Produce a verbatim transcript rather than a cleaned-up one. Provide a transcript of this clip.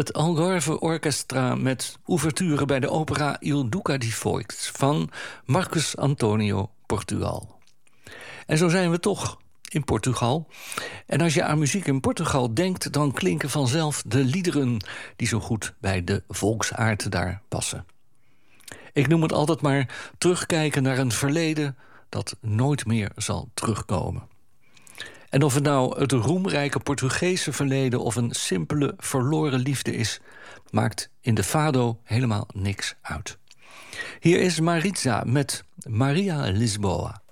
Het Algarve Orchestra met ouverture bij de opera Il Duca di Foix van Marcus Antonio Portugal. En zo zijn we toch in Portugal. En als je aan muziek in Portugal denkt, dan klinken vanzelf de liederen die zo goed bij de volksaard daar passen. Ik noem het altijd maar terugkijken naar een verleden dat nooit meer zal terugkomen. En of het nou het roemrijke Portugese verleden of een simpele verloren liefde is, maakt in de fado helemaal niks uit. Hier is Maritza met Maria Lisboa.